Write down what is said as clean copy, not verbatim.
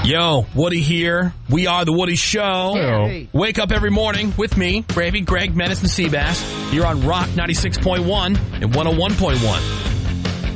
Yo, Woody here. We are The Woody Show. Hey. Wake up every morning with me, Gravy, Greg, Menace, and Seabass. You're on Rock 96.1 and 101.1.